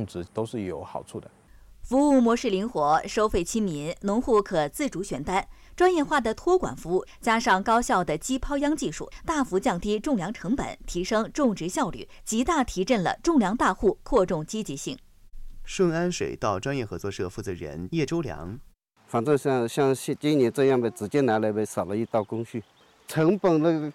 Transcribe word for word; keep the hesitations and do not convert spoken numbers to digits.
植都是有好处的。 服务模式灵活，收费亲民，农户可自主选单。专业化的托管服务加上高效的机抛秧技术，大幅降低种粮成本，提升种植效率，极大提振了种粮大户扩种积极性。 顺安水稻专业合作社负责人叶周良， 反正像像今年这样的，直接拿来呗，少了一道工序，成本那个